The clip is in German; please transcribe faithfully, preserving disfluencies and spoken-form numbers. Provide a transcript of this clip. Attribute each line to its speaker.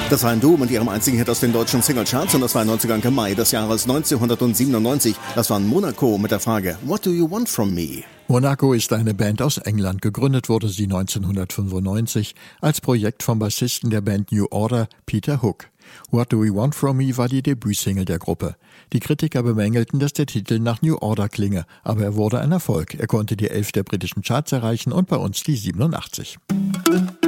Speaker 1: Das war ein Duo mit ihrem einzigen Hit aus den deutschen Singlecharts und das war neunzigster Mai des Jahres neunzehnhundertsiebenundneunzig. Das war Monaco mit der Frage What do you want from me?
Speaker 2: Monaco ist eine Band aus England. Gegründet wurde sie neunzehnhundertfünfundneunzig als Projekt vom Bassisten der Band New Order, Peter Hook. What Do You Want From Me war die Debütsingle der Gruppe. Die Kritiker bemängelten, dass der Titel nach New Order klinge, aber er wurde ein Erfolg. Er konnte die elf der britischen Charts erreichen und bei uns die siebenundachtzig.